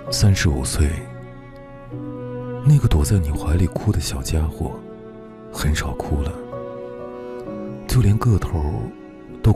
35岁，那个躲在你怀里哭的小家伙很少哭了，就连个头